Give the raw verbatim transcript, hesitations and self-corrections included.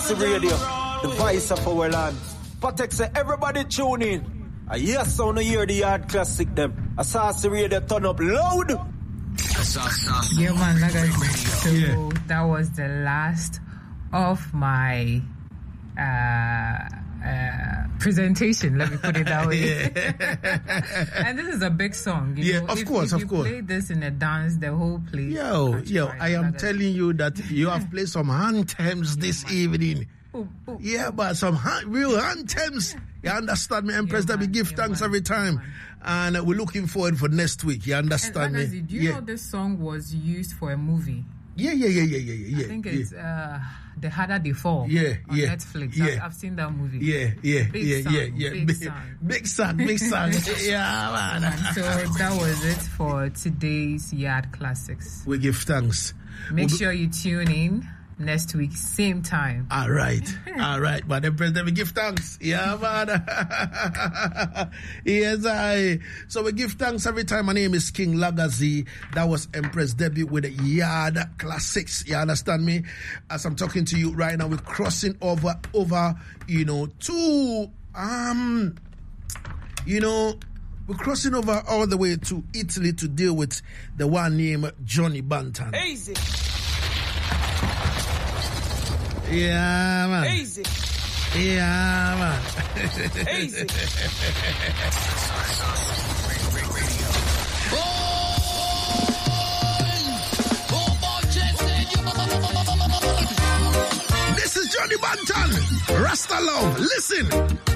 Assassin Radio, the voice of our land. Patek say everybody tune in. I yes, so no hear the yard classic them. Assassin Radio turn up loud. Yeah, man, like I said, so yeah. That was the last of my uh, uh, presentation. Let me put it that way. And this is a big song. You yeah, know? of if, course, if of you course. Play this in a dance, the whole place. Yo, yo, I am telling you that you have played some anthems this yeah, evening. Ooh, ooh, yeah, but some ha- real anthems. You understand me, Empress? Yeah, that we give yeah, thanks man. every time. Yeah, and uh, we're looking forward for next week. You understand and, me? Do you yeah. know this song was used for a movie? Yeah, yeah, yeah, yeah, yeah, yeah. I think it's yeah. uh, The Harder They Fall. Yeah, on yeah. Netflix. Yeah. I've, I've seen that movie. Yeah, yeah, big yeah, song, yeah, yeah. Big, big song. Big song, big song. Yeah, man. So that was it for today's Yard Classics. We give thanks. Make we'll sure you tune in next week, same time. All right. All right, man. Empress, let me give thanks. Yeah, man. Yes, I. So we give thanks every time. My name is King Lagazi. That was Empress Debbie with the Yard Classics. You understand me? As I'm talking to you right now, we're crossing over, over, you know, to, um, you know, we're crossing over all the way to Italy to deal with the one named Johnny Banton. Easy. Yeah, man. Easy. Yeah, man. Easy. This is Johnny Banton. Rasta Love. Listen.